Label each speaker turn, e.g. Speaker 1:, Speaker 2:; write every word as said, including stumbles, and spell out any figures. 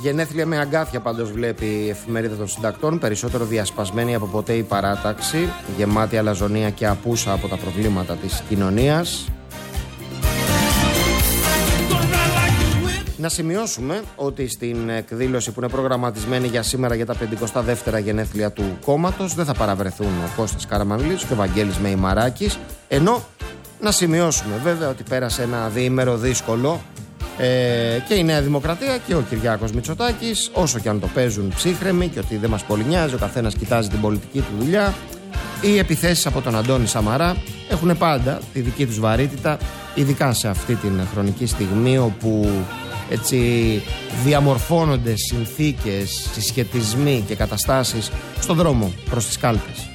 Speaker 1: Γενέθλια με αγκάθια πάντως βλέπει η Εφημερίδα των Συντακτών, περισσότερο διασπασμένη από ποτέ η παράταξη, γεμάτη αλαζονία και απούσα από τα προβλήματα της κοινωνίας. Να σημειώσουμε ότι στην εκδήλωση που είναι προγραμματισμένη για σήμερα για τα πενηκοστά δεύτερα γενέθλια του κόμματος δεν θα παραβρεθούν ο Κώστας Καραμανλής και ο Βαγγέλης Μεϊμαράκης, ενώ να σημειώσουμε βέβαια ότι πέρασε ένα διήμερο δύσκολο ε, και η Νέα Δημοκρατία και ο Κυριάκος Μητσοτάκης, όσο και αν το παίζουν ψύχρεμοι και ότι δεν μας πολύ νοιάζει, ο καθένας κοιτάζει την πολιτική του δουλειά, οι επιθέσεις από τον Αντώνη Σαμαρά έχουν πάντα τη δική τους βαρύτητα, ειδικά σε αυτή την χρονική στιγμή όπου έτσι διαμορφώνονται συνθήκες, συσχετισμοί και καταστάσεις στον δρόμο προς τις κάλπες.